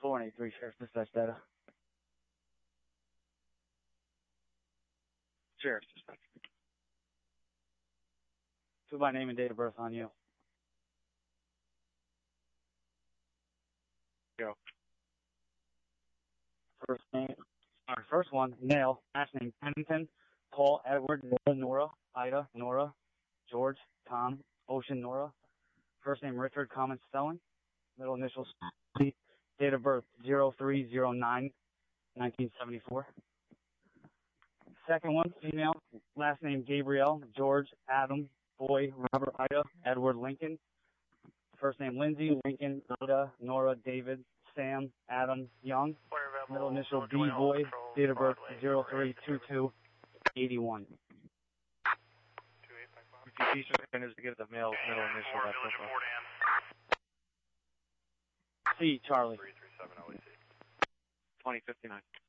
483 Sheriff's Dispatch data. Sheriff's Dispatch. Two by name and date of birth on you. Go. First one, male, last name Pennington, Paul, Edward, Nora, Ida, Nora, George, Tom, Ocean, Nora. First name Richard, common spelling. Middle initials, date of birth 0309 1974. Second one, female, last name Gabrielle, George, Adam, Boy, Robert, Ida, Edward, Lincoln. First name Lindsay, Lincoln, Ida, Nora, David, Sam, Adam, Young. Middle initial B, Boy, date of birth 0322 81. PCP surrenders to give the male middle initial that profile. C, Charlie. 2059.